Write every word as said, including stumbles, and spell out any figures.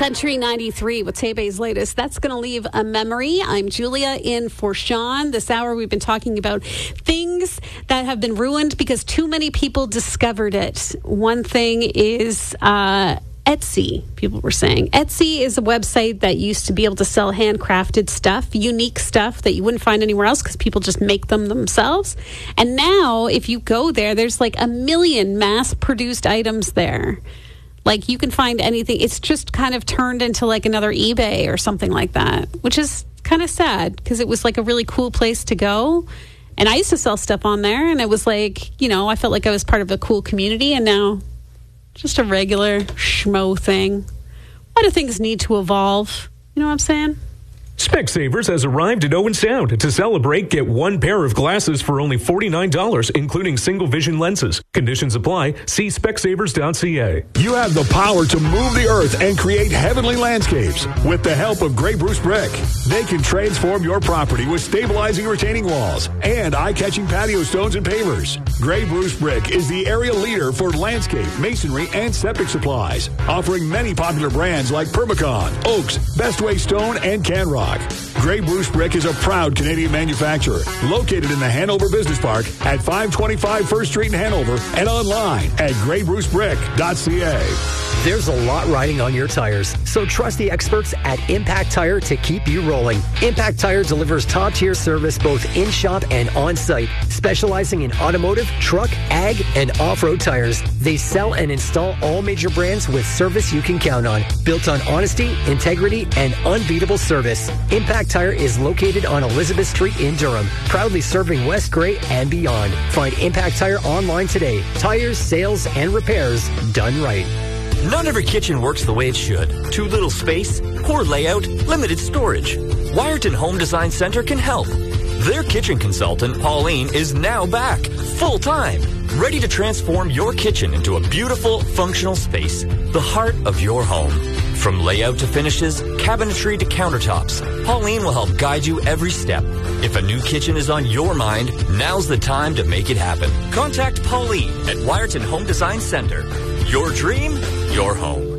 Country ninety-three with Tebe's latest. That's going to leave a memory. I'm Julia in for Sean. This hour we've been talking about things that have been ruined because too many people discovered it. One thing is uh, Etsy. People were saying Etsy is a website that used to be able to sell handcrafted stuff, unique stuff that you wouldn't find anywhere else because people just make them themselves. And now if you go there, there's like a million mass-produced items there. Like, you can find anything. It's just kind of turned into like another eBay or something like that, which is kind of sad because it was like a really cool place to go. And I used to sell stuff on there, and it was like, you know, I felt like I was part of a cool community, and now just a regular schmo thing. Why do things need to evolve? You know what I'm saying? Specsavers has arrived at Owen Sound. To celebrate, get one pair of glasses for only forty-nine dollars, including single vision lenses. Conditions apply. See specsavers dot c a. You have the power to move the earth and create heavenly landscapes with the help of Grey Bruce Brick. They can transform your property with stabilizing retaining walls and eye-catching patio stones and pavers. Grey Bruce Brick is the area leader for landscape, masonry, and septic supplies, offering many popular brands like Permacon, Oaks, Bestway Stone, and Canrock. Grey Bruce Brick is a proud Canadian manufacturer located in the Hanover Business Park at five twenty-five First Street in Hanover and online at grey bruce brick dot c a. There's a lot riding on your tires, so trust the experts at Impact Tire to keep you rolling. Impact Tire delivers top-tier service both in-shop and on-site, specializing in automotive, truck, ag, and off-road tires. They sell and install all major brands with service you can count on, built on honesty, integrity, and unbeatable service. Impact Tire is located on Elizabeth Street in Durham, proudly serving West Grey and beyond. Find Impact Tire online today. Tires, sales, and repairs done right. Not every kitchen works the way it should. Too little space, poor layout, limited storage. Wyerton Home Design Center can help. Their kitchen consultant, Pauline, is now back, full-time, ready to transform your kitchen into a beautiful, functional space, the heart of your home. From layout to finishes, cabinetry to countertops, Pauline will help guide you every step. If a new kitchen is on your mind, now's the time to make it happen. Contact Pauline at Wyerton Home Design Center. Your dream, your home.